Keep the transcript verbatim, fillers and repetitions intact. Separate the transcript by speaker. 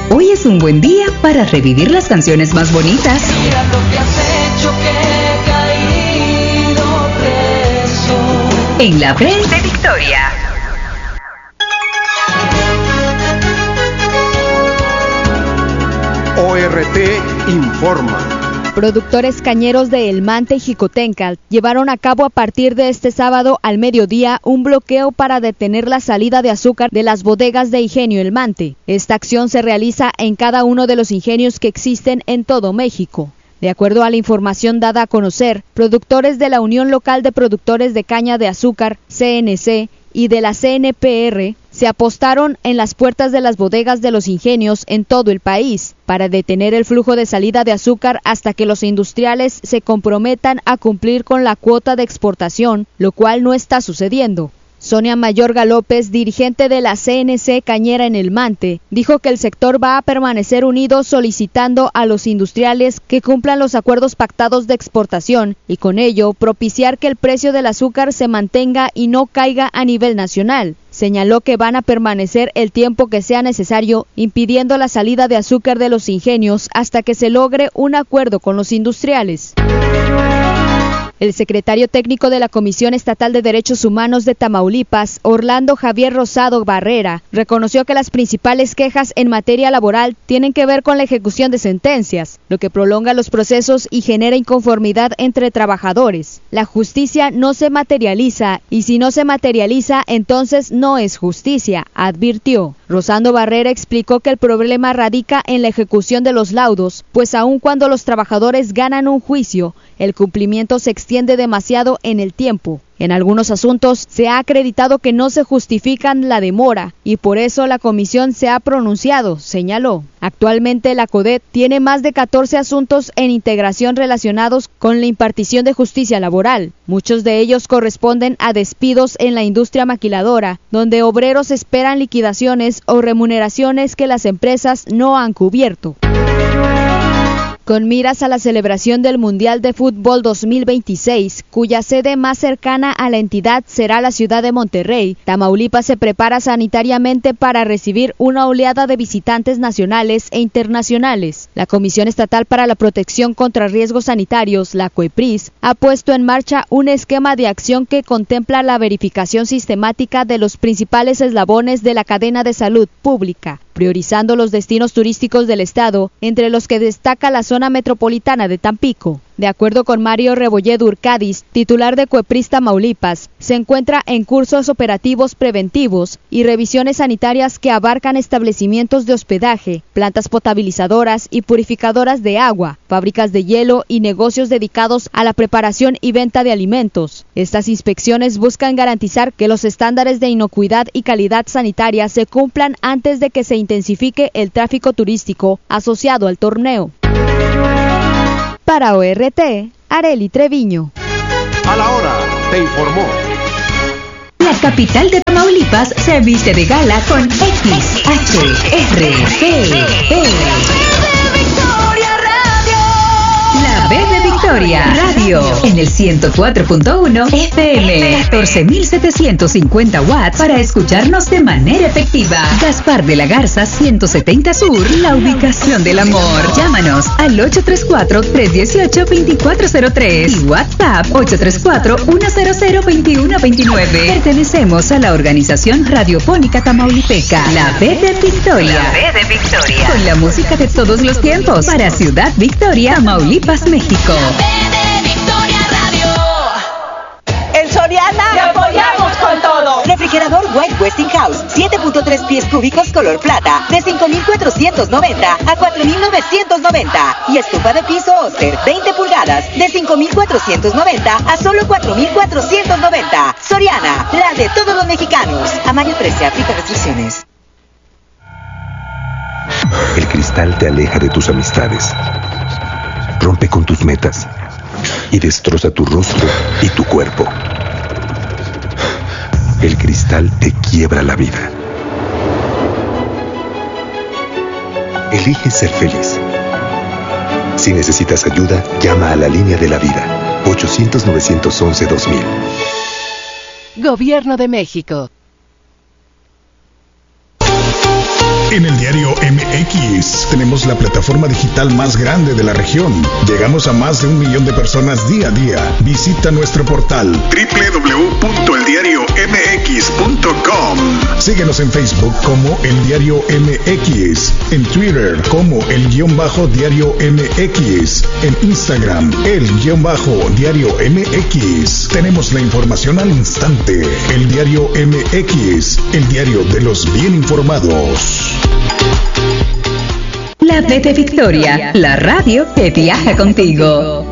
Speaker 1: Hoy es un buen día para revivir las canciones más bonitas.
Speaker 2: Mira lo que has hecho, que he caído preso.
Speaker 1: En la Red de Victoria.
Speaker 3: O R T informa.
Speaker 4: Productores cañeros de El Mante y Jicotencal llevaron a cabo a partir de este sábado al mediodía un bloqueo para detener la salida de azúcar de las bodegas de Ingenio El Mante. Esta acción se realiza en cada uno de los ingenios que existen en todo México. De acuerdo a la información dada a conocer, productores de la Unión Local de Productores de Caña de Azúcar, C N C, y de la C N P R, se apostaron en las puertas de las bodegas de los ingenios en todo el país para detener el flujo de salida de azúcar hasta que los industriales se comprometan a cumplir con la cuota de exportación, lo cual no está sucediendo. Sonia Mayorga López, dirigente de la C N C Cañera en El Mante, dijo que el sector va a permanecer unido solicitando a los industriales que cumplan los acuerdos pactados de exportación y con ello propiciar que el precio del azúcar se mantenga y no caiga a nivel nacional. Señaló que van a permanecer el tiempo que sea necesario, impidiendo la salida de azúcar de los ingenios hasta que se logre un acuerdo con los industriales. El secretario técnico de la Comisión Estatal de Derechos Humanos de Tamaulipas, Orlando Javier Rosado Barrera, reconoció que las principales quejas en materia laboral tienen que ver con la ejecución de sentencias, lo que prolonga los procesos y genera inconformidad entre trabajadores. La justicia no se materializa y si no se materializa, entonces no es justicia, advirtió. Rosando Barrera explicó que el problema radica en la ejecución de los laudos, pues aun cuando los trabajadores ganan un juicio, el cumplimiento se extiende demasiado en el tiempo. En algunos asuntos se ha acreditado que no se justifican la demora y por eso la comisión se ha pronunciado, señaló. Actualmente la CODET tiene más de catorce asuntos en integración relacionados con la impartición de justicia laboral. Muchos de ellos corresponden a despidos en la industria maquiladora, donde obreros esperan liquidaciones o remuneraciones que las empresas no han cubierto. Con miras a la celebración del Mundial de Fútbol dos mil veintiséis, cuya sede más cercana a la entidad será la ciudad de Monterrey, Tamaulipas se prepara sanitariamente para recibir una oleada de visitantes nacionales e internacionales. La Comisión Estatal para la Protección contra Riesgos Sanitarios, la COEPRIS, ha puesto en marcha un esquema de acción que contempla la verificación sistemática de los principales eslabones de la cadena de salud pública, priorizando los destinos turísticos del estado, entre los que destaca la zona metropolitana de Tampico. De acuerdo con Mario Rebolledo Urcadis, titular de COEPRIS Tamaulipas, se encuentra en cursos operativos preventivos y revisiones sanitarias que abarcan establecimientos de hospedaje, plantas potabilizadoras y purificadoras de agua, fábricas de hielo y negocios dedicados a la preparación y venta de alimentos. Estas inspecciones buscan garantizar que los estándares de inocuidad y calidad sanitaria se cumplan antes de que se intensifique el tráfico turístico asociado al torneo. Para O R T, Arely Treviño.
Speaker 3: A la hora, te informó.
Speaker 1: La capital de Tamaulipas se viste de gala con X H R T P. La B de Victoria Radio en el ciento cuatro punto uno F M, catorce mil setecientos cincuenta watts para escucharnos de manera efectiva. Gaspar de la Garza ciento setenta Sur, la ubicación del amor. Llámanos al ocho tres cuatro, tres uno ocho, dos cuatro cero tres y WhatsApp ocho tres cuatro, uno cero cero, dos uno dos nueve. Pertenecemos a la organización radiofónica tamaulipeca, la B de Victoria. La B de Victoria. Con la música de todos los tiempos para Ciudad Victoria, Tamaulipas, México.
Speaker 5: En Soriana
Speaker 2: ¡te apoyamos con todo!
Speaker 5: Refrigerador White Westinghouse, siete punto tres pies cúbicos color plata, de cinco mil cuatrocientos noventa a cuatro mil novecientos noventa. Y estufa de piso Oster, veinte pulgadas, de cinco mil cuatrocientos noventa a solo cuatro mil cuatrocientos noventa. Soriana, la de todos los mexicanos. A mayo trece, aplica restricciones.
Speaker 6: El cristal te aleja de tus amistades, rompe con tus metas y destroza tu rostro y tu cuerpo. El cristal te quiebra la vida. Elige ser feliz. Si necesitas ayuda, llama a la línea de la vida. ochocientos, novecientos once, dos mil.
Speaker 7: Gobierno de México. En el diario M X tenemos la plataforma digital más grande de la región. Llegamos a más de un millón de personas día a día. Visita nuestro portal doble u doble u doble u punto el diario m x punto com. Síguenos en Facebook como El Diario M X, en Twitter como El Guión Bajo Diario M X, en Instagram El Guión Bajo Diario M X. Tenemos la información al instante. El Diario M X, el diario de los bien informados.
Speaker 1: La B de Victoria, la radio que viaja contigo.